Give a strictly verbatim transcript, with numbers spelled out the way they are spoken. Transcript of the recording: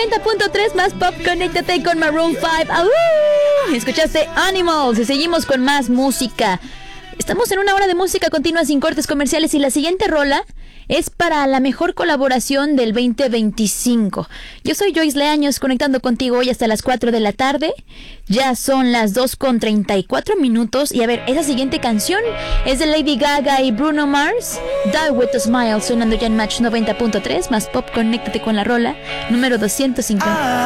noventa punto tres más pop, conéctate con Maroon five. ¡Au! Escuchaste Animals y seguimos con más música. Estamos en una hora de música continua sin cortes comerciales y la siguiente rola es para la mejor colaboración del veinte veinticinco. Yo soy Joyce Leaños, conectando contigo hoy hasta las cuatro de la tarde. Ya son las dos con treinta y cuatro minutos. Y a ver, esa siguiente canción es de Lady Gaga y Bruno Mars, Die With A Smile, sonando ya en Match noventa punto tres más pop, conéctate con la rola número doscientos cincuenta.